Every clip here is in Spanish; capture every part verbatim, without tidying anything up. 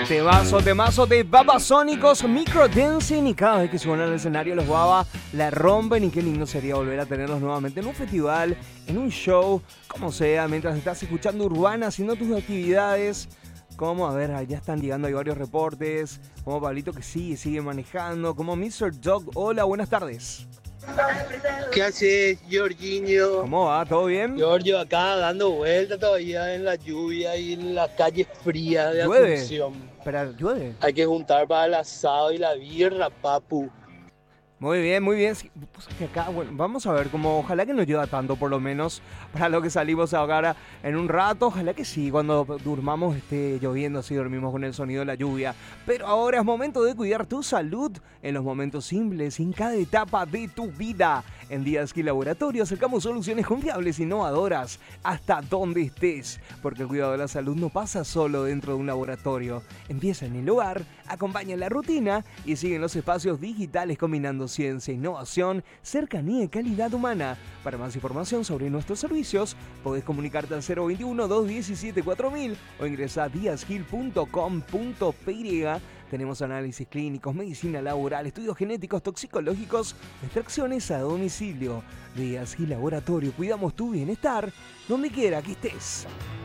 Temazo, temazo de Babasónicos, Microdancing, y cada vez que suenan al escenario los Baba la rompen, y qué lindo sería volver a tenerlos nuevamente en un festival, en un show, como sea, mientras estás escuchando Urbana, haciendo tus actividades. Como, a ver, ya están llegando, hay varios reportes, como Pablito que sigue, sigue manejando, como mister Dog, hola, buenas tardes. ¿Qué haces, Jorginho? ¿Cómo va? ¿Todo bien? Giorgio, acá dando vueltas todavía en la lluvia y en la calle fría de ¿Llueve? Asunción. Espera, ¿llueve? Hay que juntar para el asado y la birra, papu. Muy bien, muy bien. Sí, pues que acá, bueno, vamos a ver, como ojalá que no llueva tanto, por lo menos para lo que salimos ahora en un rato. Ojalá que sí, cuando durmamos esté lloviendo, así dormimos con el sonido de la lluvia. Pero ahora es momento de cuidar tu salud en los momentos simples, en cada etapa de tu vida. En Diaski Laboratorio acercamos soluciones confiables e innovadoras hasta donde estés, porque el cuidado de la salud no pasa solo dentro de un laboratorio. Empieza en el hogar, acompaña la rutina y sigue en los espacios digitales combinando ciencia, innovación, cercanía y calidad humana. Para más información sobre nuestros servicios, podés comunicarte al cero veintiuno, doscientos diecisiete, cuatro mil o ingresa a diasgil punto com punto py. Tenemos análisis clínicos, medicina laboral, estudios genéticos, toxicológicos, extracciones a domicilio. Diasgil Laboratorio, cuidamos tu bienestar donde quiera que estés.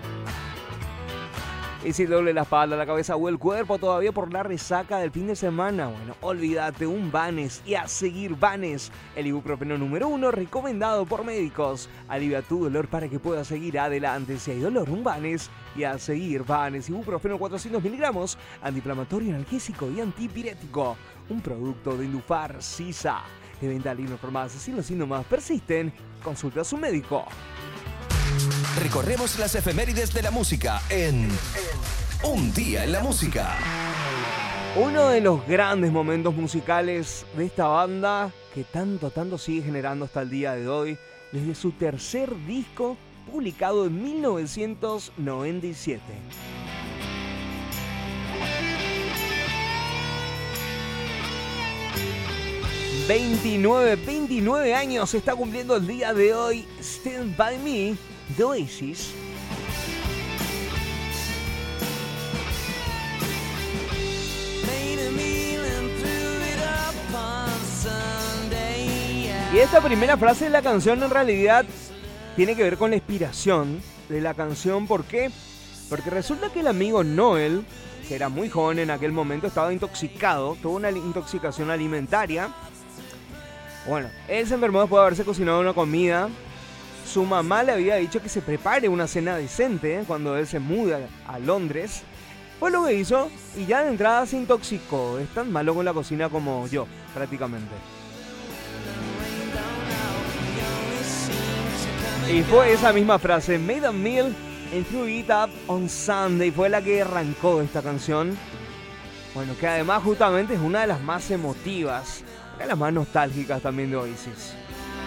Y si doble la espalda, la cabeza o el cuerpo todavía por la resaca del fin de semana, bueno, olvídate, un Vanes y a seguir Vanes, el ibuprofeno número uno recomendado por médicos. Alivia tu dolor para que puedas seguir adelante. Si hay dolor, un Vanes y a seguir Vanes. Ibuprofeno cuatrocientos miligramos, antiinflamatorio, analgésico y antipirético. Un producto de Indufar Sisa. De venta libre en farmacias. Si los síntomas persisten, consulta a su médico. Recorremos las efemérides de la música en Un Día en la Música. Uno de los grandes momentos musicales de esta banda, que tanto, tanto sigue generando hasta el día de hoy, desde su tercer disco, publicado en mil novecientos noventa y siete. veintinueve, veintinueve años se está cumpliendo el día de hoy. Stand By Me, The Oasis. Y esta primera frase de la canción en realidad tiene que ver con la inspiración de la canción. ¿Por qué? Porque resulta que el amigo Noel, que era muy joven en aquel momento, estaba intoxicado, tuvo una intoxicación alimentaria. Bueno, él se enfermó después de haberse cocinado una comida. Su mamá le había dicho que se prepare una cena decente cuando él se muda a Londres. Fue lo que hizo y ya de entrada se intoxicó. Es tan malo con la cocina como yo, prácticamente. Y fue esa misma frase, made a meal and threw it up on Sunday, fue la que arrancó esta canción. Bueno, que además justamente es una de las más emotivas, una de las más nostálgicas también de Oasis.